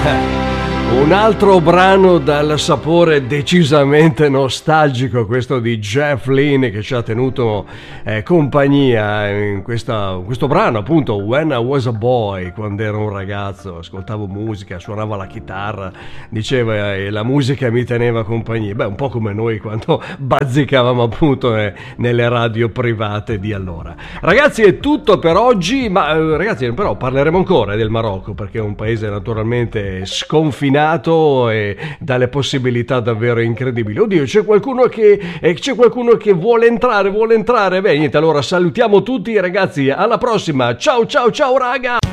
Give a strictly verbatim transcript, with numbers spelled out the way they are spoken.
Un altro brano dal sapore decisamente nostalgico, questo di Jeff Lynne, che ci ha tenuto eh, compagnia in questa, questo brano, appunto, When I Was a Boy, quando ero un ragazzo, ascoltavo musica, suonava la chitarra, diceva e eh, la musica mi teneva compagnia. Beh, un po' come noi quando bazzicavamo appunto eh, nelle radio private di allora. Ragazzi, è tutto per oggi, ma eh, ragazzi, però parleremo ancora del Marocco, perché è un paese naturalmente sconfinato e dalle possibilità davvero incredibili. Oddio, c'è qualcuno che eh, c'è qualcuno che vuole entrare, vuole entrare. Beh, niente, allora salutiamo tutti ragazzi, alla prossima. Ciao ciao ciao raga.